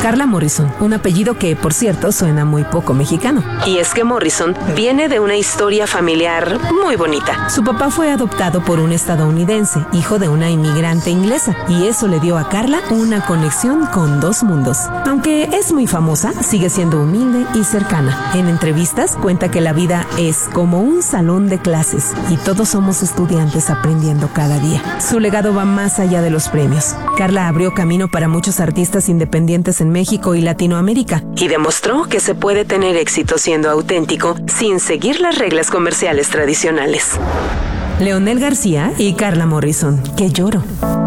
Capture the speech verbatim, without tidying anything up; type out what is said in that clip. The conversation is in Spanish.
Carla Morrison, un apellido que, por cierto, suena muy poco mexicano. Y es que Morrison viene de una historia familiar muy bonita. Su papá fue adoptado por un estadounidense, hijo de una inmigrante inglesa, y eso le dio a Carla una conexión con dos mundos. Aunque es muy famosa, sigue siendo humilde y cercana. En entrevistas cuenta que la vida es como un salón de clases y todos somos estudiantes aprendiendo cada día. Su legado va más allá de los premios. Carla abrió camino para muchos artistas independientes en México y Latinoamérica y demostró que se puede tener éxito siendo auténtico sin seguir las reglas comerciales tradicionales. Leonel García y Carla Morrison, que lloro.